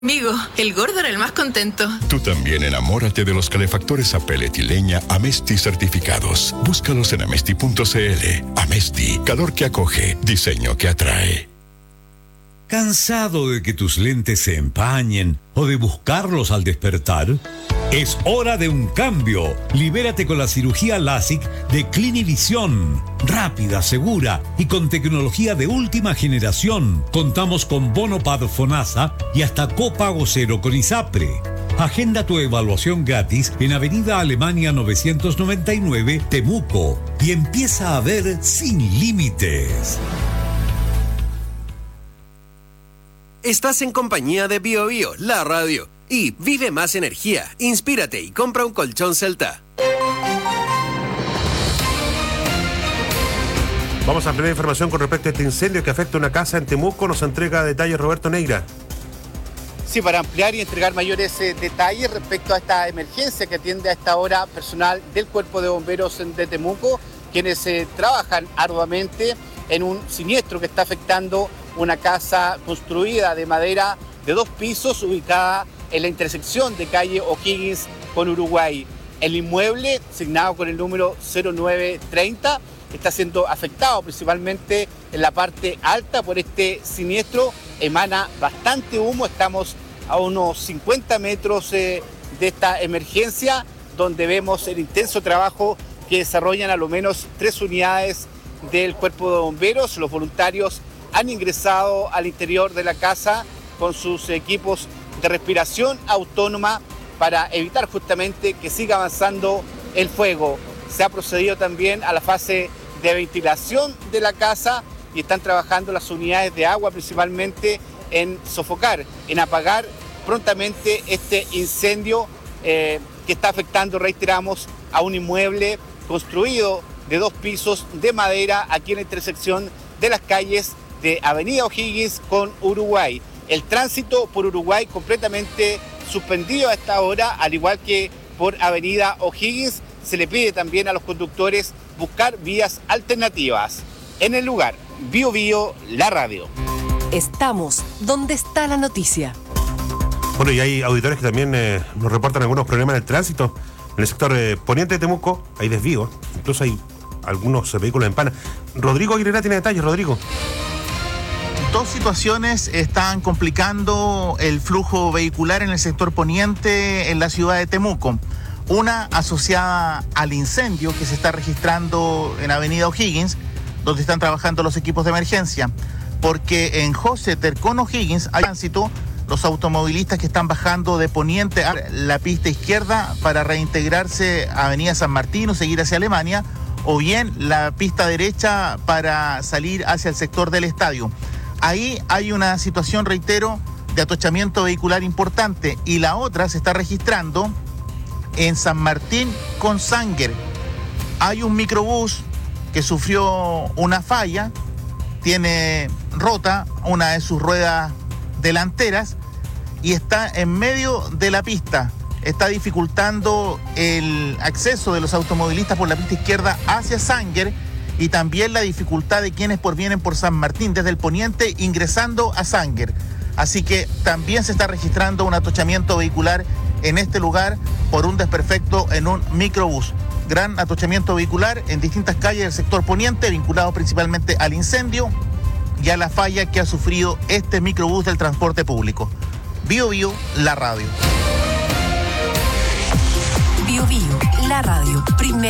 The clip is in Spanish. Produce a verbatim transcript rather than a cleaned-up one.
Amigo, el gordo era el más contento. Tú también enamórate de los calefactores a pellet y leña Amesti certificados. Búscalos en amesti punto cl. Amesti, calor que acoge, diseño que atrae. ¿Cansado de que tus lentes se empañen o de buscarlos al despertar? Es hora de un cambio. Libérate con la cirugía LASIK de Clinivisión. Rápida, segura y con tecnología de última generación. Contamos con bono Pad FONASA y hasta copago cero con ISAPRE. Agenda tu evaluación gratis en Avenida Alemania novecientos noventa y nueve, Temuco, y empieza a ver sin límites. Estás en compañía de Bio Bio, la radio. Y vive más energía, inspírate y compra un colchón Celta. Vamos a ampliar información con respecto a este incendio que afecta una casa en Temuco. Nos entrega detalles Roberto Neira. Sí, para ampliar y entregar mayores eh, detalles respecto a esta emergencia que atiende a esta hora personal del Cuerpo de Bomberos de Temuco, quienes eh, trabajan arduamente en un siniestro que está afectando una casa construida de madera de dos pisos ubicada en la intersección de calle O'Higgins con Uruguay. El inmueble, asignado con el número cero nueve treinta, está siendo afectado principalmente en la parte alta por este siniestro. Emana bastante humo, estamos a unos cincuenta metros eh, de esta emergencia, donde vemos el intenso trabajo que desarrollan a lo menos tres unidades del Cuerpo de Bomberos. Los voluntarios han ingresado al interior de la casa con sus equipos de respiración autónoma para evitar justamente que siga avanzando el fuego. Se ha procedido también a la fase de ventilación de la casa y están trabajando las unidades de agua principalmente en sofocar, en apagar prontamente este incendio eh, que está afectando, reiteramos, a un inmueble construido de dos pisos de madera aquí en la intersección de las calles de Avenida O'Higgins con Uruguay. El tránsito por Uruguay completamente suspendido a esta hora, al igual que por Avenida O'Higgins. Se le pide también a los conductores buscar vías alternativas. En el lugar, Bio Bio, la radio. Estamos donde está la noticia. Bueno, y hay auditores que también eh, nos reportan algunos problemas en el tránsito. En el sector eh, poniente de Temuco hay desvíos, incluso hay algunos eh, vehículos en pana. Rodrigo Aguilera tiene detalles. Rodrigo. Dos situaciones están complicando el flujo vehicular en el sector poniente en la ciudad de Temuco. Una asociada al incendio que se está registrando en Avenida O'Higgins, donde están trabajando los equipos de emergencia, porque en Hoseter con O'Higgins hay tránsito. Los automovilistas que están bajando de poniente a la pista izquierda para reintegrarse a Avenida San Martín o seguir hacia Alemania, o bien la pista derecha para salir hacia el sector del estadio. Ahí hay una situación, reitero, de atochamiento vehicular importante, y la otra se está registrando en San Martín con Sanger. Hay un microbús que sufrió una falla, tiene rota una de sus ruedas delanteras y está en medio de la pista. Está dificultando el acceso de los automovilistas por la pista izquierda hacia Sanger, y también la dificultad de quienes por vienen por San Martín desde el poniente ingresando a Sanger. Así que también se está registrando un atochamiento vehicular en este lugar por un desperfecto en un microbús. Gran atochamiento vehicular en distintas calles del sector poniente, vinculado principalmente al incendio y a la falla que ha sufrido este microbús del transporte público. Bio Bio, la radio. Bio Bio, la radio. Primera.